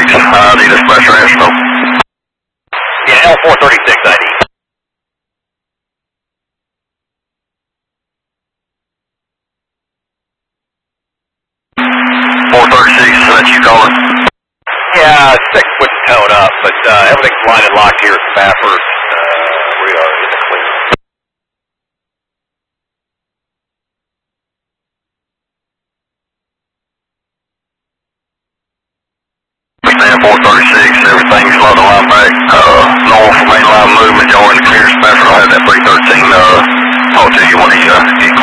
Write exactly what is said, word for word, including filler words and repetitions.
six, I need a special national. Yeah, L four thirty-six I D. four thirty-six, is that you calling? Yeah, six wouldn't tone up, but uh, everything's line and locked here at Spafford. Uh, we are in the clear. Stand four thirty-six, everything's loaded line back. Uh, normal for mainline movement, y'all in the clear. Spafford, I'll have that three thirteen, uh, talk to you when he, uh, he